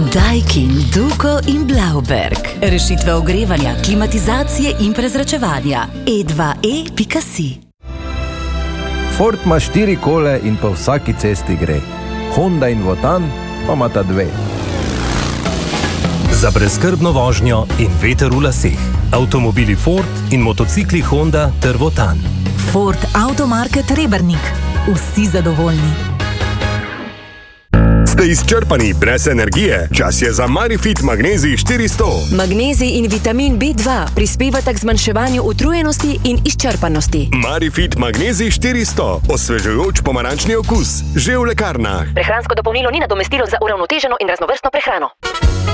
Daikin, Duko in Blauberg. Rešitve ogrevanja, klimatizacije in prezračevanja. E2E.si. Ford ima 4 kole in po vsaki cesti gre. Honda in Wotan pa imata 2. Za brezskrbno vožnjo in veter v laseh. Avtomobili Ford in motocikli Honda ter Wotan. Ford Automarket Rebernik. Vsi zadovoljni. Ste izčrpani brez energije? Čas je za Marifit Magnezij 400. Magnezij in vitamin B2 prispevata k zmanjševanju utrujenosti in izčrpanosti. Marifit Magnezij 400. Osvežujoč pomarančni okus. Že v lekarnah. Prehransko dopolnilo ni nadomestilo za uravnoteženo in raznovrstno prehrano.